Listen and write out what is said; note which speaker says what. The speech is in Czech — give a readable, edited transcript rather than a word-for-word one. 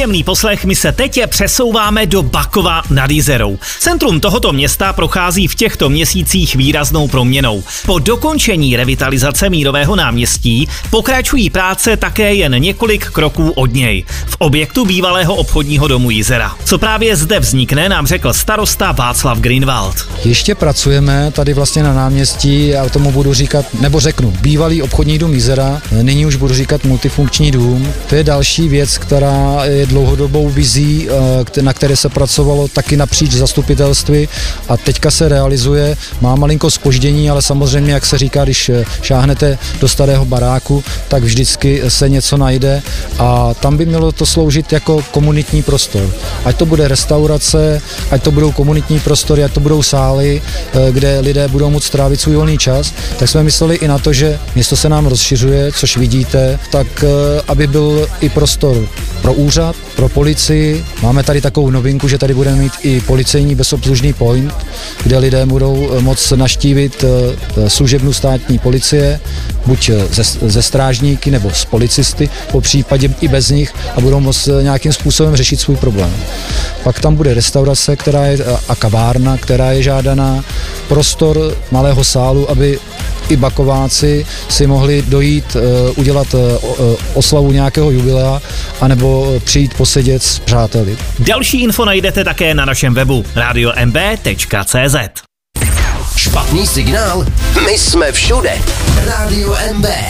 Speaker 1: Příjemný poslech, my se teď přesouváme do Bakova nad Jizerou. Centrum tohoto města prochází v těchto měsících výraznou proměnou. Po dokončení revitalizace Mírového náměstí pokračují práce také jen několik kroků od něj, v objektu bývalého obchodního domu Jizera. Co právě zde vznikne, nám řekl starosta Václav Grünwald.
Speaker 2: Ještě pracujeme tady vlastně na náměstí, já tomu budu říkat, nebo řeknu, bývalý obchodní dům Jizera, nyní už budu říkat multifunkční dům. To je další věc, která je dlouhodobou vizí, na které se pracovalo taky napříč zastupitelství a teďka se realizuje. Má malinko zpoždění, ale samozřejmě, jak se říká, když šáhnete do starého baráku, tak vždycky se něco najde a tam by mělo to sloužit jako komunitní prostor. Ať to bude restaurace, ať to budou komunitní prostory, ať to budou sály, kde lidé budou moct trávit svůj volný čas, tak jsme mysleli i na to, že město se nám rozšiřuje, což vidíte, tak aby byl i prostor pro úřad, pro policii. Máme tady takovou novinku, že tady budeme mít i policejní bezobslužný point, kde lidé budou moct navštívit služebnu státní policie, buď ze strážníky nebo z policisty, po případě i bez nich a budou moct nějakým způsobem řešit svůj problém. Pak tam bude restaurace, která je, a kavárna, která je žádaná, prostor malého sálu, aby i Bakováci si mohli dojít, udělat oslavu nějakého jubilea, anebo přijít posedět s přáteli.
Speaker 1: Další info najdete také na našem webu radiomb.cz.
Speaker 3: Špatný signál? My jsme všude. Radio MB.